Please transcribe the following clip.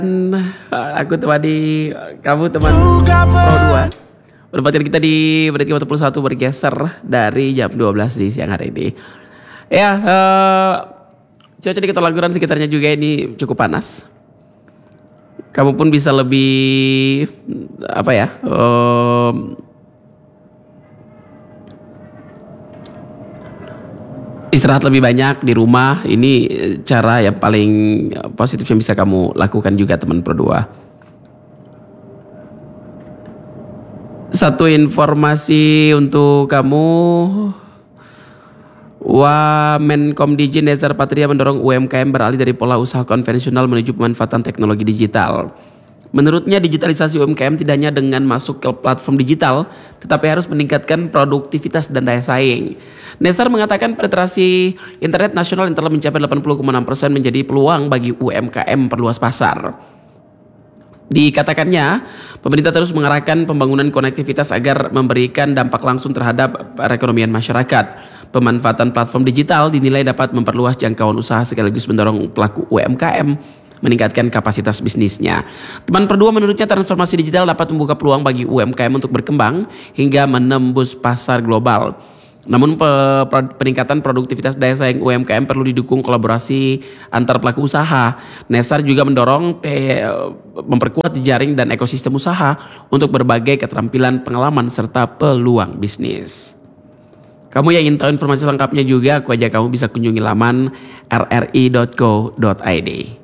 Aku temani kamu teman Pro 2. Menempatkan kita di menit 51 bergeser dari jam 12 di siang hari ini. Ya, cuaca di Kota Langguran sekitarnya juga ini cukup panas. Kamu pun bisa lebih apa ya? Istirahat lebih banyak di rumah. Ini cara yang paling positif yang bisa kamu lakukan juga teman Pro 2. Satu informasi untuk kamu, Wamenkomdigi Nezar Patria mendorong UMKM beralih dari pola usaha konvensional menuju pemanfaatan teknologi digital. Menurutnya digitalisasi UMKM tidak hanya dengan masuk ke platform digital, tetapi harus meningkatkan produktivitas dan daya saing. Nezar mengatakan penetrasi internet nasional yang telah mencapai 80,6% menjadi peluang bagi UMKM perluas pasar. Dikatakannya, pemerintah terus mengarahkan pembangunan konektivitas agar memberikan dampak langsung terhadap perekonomian masyarakat. Pemanfaatan platform digital dinilai dapat memperluas jangkauan usaha sekaligus mendorong pelaku UMKM meningkatkan kapasitas bisnisnya. Teman Pro 2 menurutnya transformasi digital dapat membuka peluang bagi UMKM untuk berkembang hingga menembus pasar global. Namun peningkatan produktivitas daya saing UMKM perlu didukung kolaborasi antar pelaku usaha. Nezar juga mendorong memperkuat jaring dan ekosistem usaha untuk berbagai keterampilan, pengalaman serta peluang bisnis. Kamu yang ingin tahu informasi lengkapnya juga, aku ajak kamu bisa kunjungi laman rri.co.id.